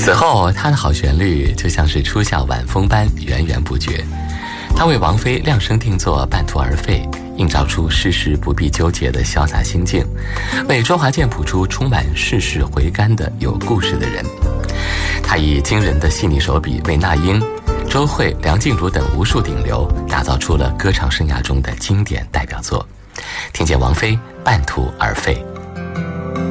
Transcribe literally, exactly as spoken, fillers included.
此后他的好旋律就像是初夏晚风般源源不绝。他为王菲量身定做《半途而废》，映照出世事不必纠结的潇洒心境，为周华健谱出充满世事回甘的有故事的人。他以惊人的细腻手笔为那英、周蕙、梁静茹等无数顶流打造出了歌唱生涯中的经典代表作。听见王菲《半途而废》。